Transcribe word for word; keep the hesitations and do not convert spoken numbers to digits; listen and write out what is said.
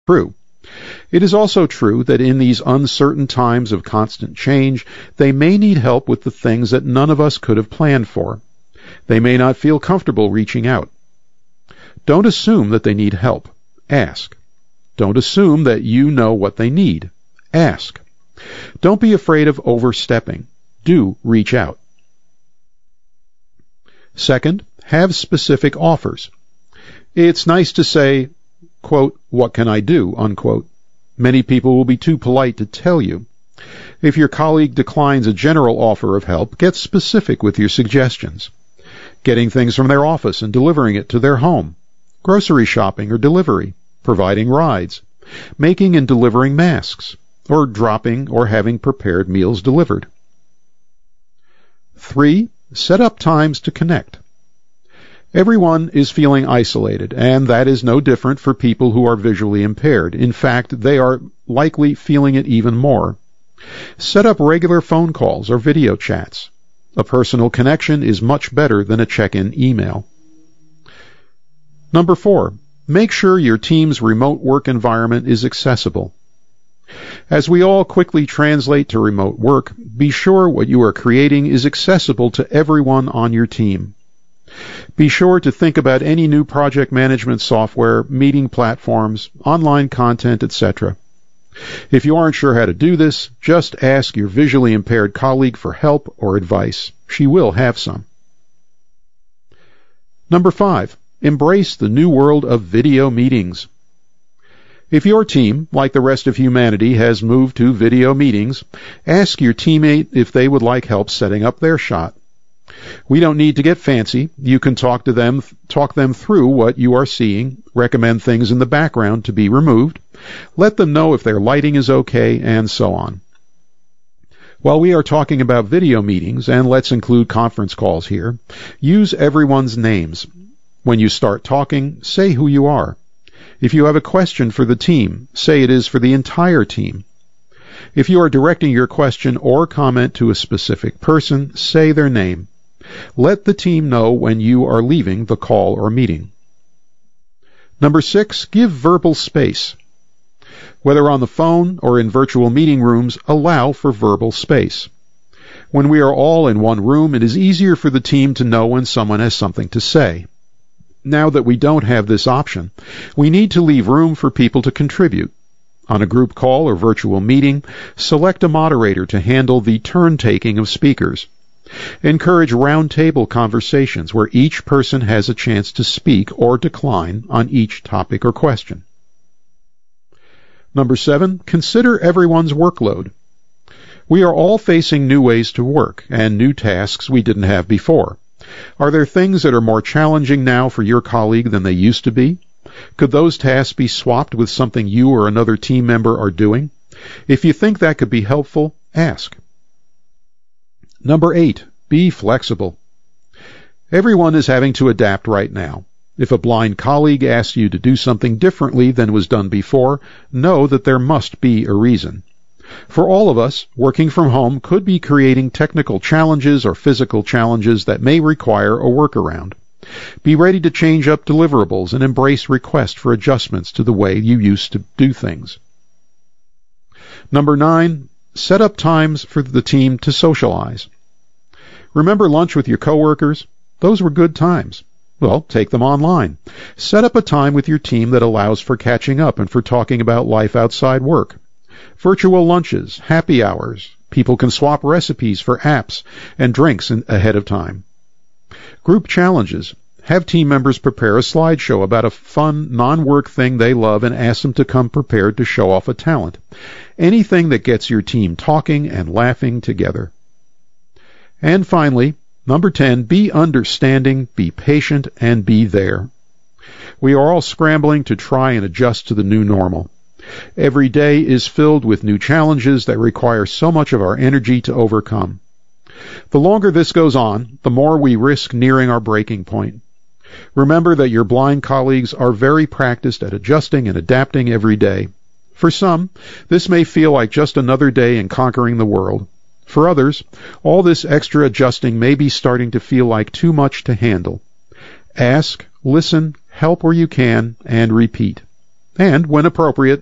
True. It is also true that in these uncertain times of constant change, they may need help with the things that none of us could have planned for. They may not feel comfortable reaching out. Don't assume that they need help. Ask. Don't assume that you know what they need. Ask. Don't be afraid of overstepping. Do reach out. Second, have specific offers. It's nice to say, quote, "What can I do?" unquote. Many people will be too polite to tell you. If your colleague declines a general offer of help, get specific with your suggestions. Getting things from their office and delivering it to their home. Grocery shopping or delivery. Providing rides. Making and delivering masks. Or dropping or having prepared meals delivered. Three, set up times to connect. Everyone is feeling isolated, and that is no different for people who are visually impaired. In fact, they are likely feeling it even more. Set up regular phone calls or video chats. A personal connection is much better than a check-in email. Number four, make sure your team's remote work environment is accessible. As we all quickly translate to remote work, be sure what you are creating is accessible to everyone on your team. Be sure to think about any new project management software, meeting platforms, online content, et cetera. If you aren't sure how to do this, just ask your visually impaired colleague for help or advice. She will have some. Number five, embrace the new world of video meetings. If your team, like the rest of humanity, has moved to video meetings, ask your teammate if they would like help setting up their shot. We don't need to get fancy. You can talk to them, talk them through what you are seeing, recommend things in the background to be removed, let them know if their lighting is okay, and so on. While we are talking about video meetings, and let's include conference calls here, use everyone's names. When you start talking, say who you are. If you have a question for the team, say it is for the entire team. If you are directing your question or comment to a specific person, say their name. Let the team know when you are leaving the call or meeting. Number six, give verbal space. Whether on the phone or in virtual meeting rooms, allow for verbal space. When we are all in one room, it is easier for the team to know when someone has something to say. Now that we don't have this option, we need to leave room for people to contribute. On a group call or virtual meeting, select a moderator to handle the turn-taking of speakers. Encourage round-table conversations where each person has a chance to speak or decline on each topic or question. Number seven, consider everyone's workload. We are all facing new ways to work and new tasks we didn't have before. Are there things that are more challenging now for your colleague than they used to be? Could those tasks be swapped with something you or another team member are doing? If you think that could be helpful, ask. Number eight, be flexible. Everyone is having to adapt right now. If a blind colleague asks you to do something differently than was done before, know that there must be a reason. For all of us, working from home could be creating technical challenges or physical challenges that may require a workaround. Be ready to change up deliverables and embrace requests for adjustments to the way you used to do things. Number nine, set up times for the team to socialize. Remember lunch with your coworkers? Those were good times. Well, take them online. Set up a time with your team that allows for catching up and for talking about life outside work. Virtual lunches, happy hours. People can swap recipes for apps and drinks in, ahead of time. Group challenges. Have team members prepare a slideshow about a fun, non-work thing they love and ask them to come prepared to show off a talent. Anything that gets your team talking and laughing together. And finally, number ten, be understanding, be patient, and be there. We are all scrambling to try and adjust to the new normal. Every day is filled with new challenges that require so much of our energy to overcome. The longer this goes on, the more we risk nearing our breaking point. Remember that your blind colleagues are very practiced at adjusting and adapting every day. For some, this may feel like just another day in conquering the world. For others, all this extra adjusting may be starting to feel like too much to handle. Ask, listen, help where you can, and repeat. And, when appropriate,